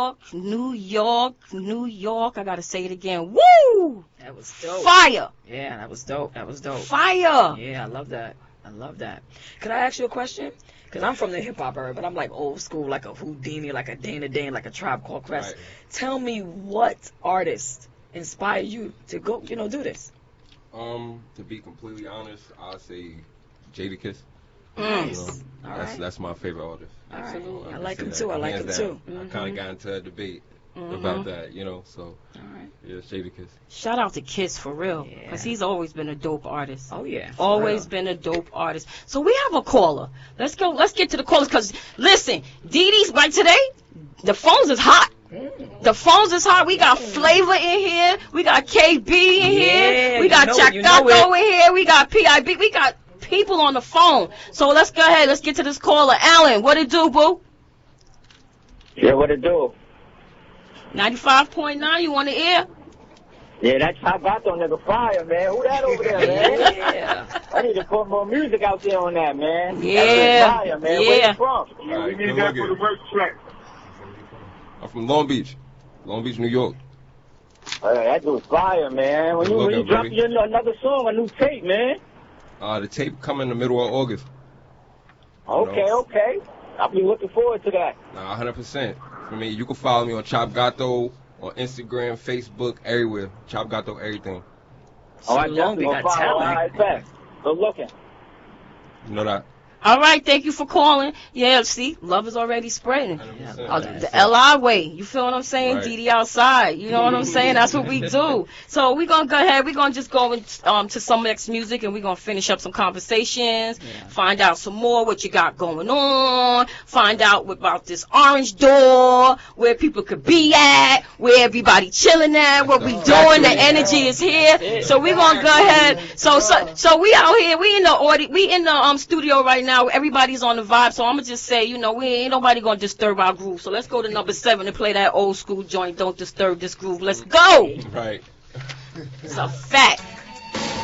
York, New York, New York. I gotta say it again. Woo! That was dope. Fire! Yeah, that was dope. That was dope. Fire! Yeah, I love that. I love that. Could I ask you a question? Because I'm from the hip hop era, but I'm like old school, like a Houdini, like a Dana Dane, like a Tribe Called Quest. Right. Tell me what artist inspired you to go, do this? To be completely honest, I'll say Jadakiss. Nice. You know, All right. that's my favorite artist. All right. So, I like can him say too. that I like hands him down. too. I kind of got into a debate about that, so All right. yeah, Jadakiss. Shout out to Kiss for real, Yeah. because he's always been a dope artist. Oh yeah. for Always real. been a dope artist. So we have a caller. Let's go. Let's get to the callers, because listen, Dee Dee's right today. The phones is hot. The phones is hot. We got Flavor in here. We got KB in here. We got you know Chactato in here. We got PIB. We got people on the phone. So let's go ahead. Let's get to this caller. Alan, what it do, boo? Yeah, what it do? 95.9, you on the air? Yeah, that Chavato nigga fire, man. Who that over there, man? Yeah. I need to put more music out there on that, man. Yeah, That's fire, man. Where yeah. you from? All right, good looking. I'm from Long Beach, New York. That dude's fire, man. When you Good drop looking, your another song, a new tape, man. The tape coming in the middle of August. Okay, okay. I'll be looking forward to that. Nah, 100%. For me, you can follow me on Chop Gato, on Instagram, Facebook, everywhere. Chop Gato, everything. Oh, I Long definitely Beach gonna got follow. All talent. right, thanks. Good looking. You know that? All right, thank you for calling. Yeah, see, love is already spreading. 100%. The LI way. You feel what I'm saying? Right. DD outside. You know what I'm saying? That's what we do. So we're going to go ahead. We're going to just go to some next music, and we're going to finish up some conversations, find out some more what you got going on, find out about this orange door, where people could be at, where everybody chilling at, what we doing. The energy is here. So we're going to go ahead. So we out here. We in the studio right now. Everybody's on the vibe, so I'm gonna just say, we ain't nobody gonna disturb our groove. So let's go to number 7 and play that old school joint. Don't disturb this groove. Let's go. Right. It's a fact.